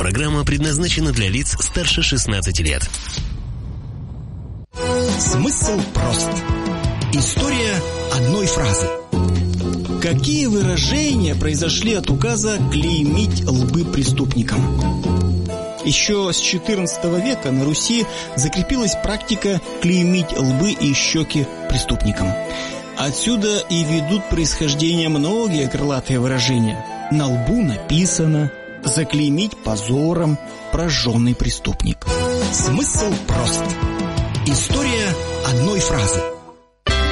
программа предназначена для лиц старше 16 лет. Смысл прост. История одной фразы. Какие выражения произошли от указа клеймить лбы преступникам? Еще с XIV века на Руси закрепилась практика клеймить лбы и щеки преступникам. Отсюда и ведут происхождение многие крылатые выражения. На лбу написано, заклеймить позором, прожженный преступник. Смысл прост. История одной фразы.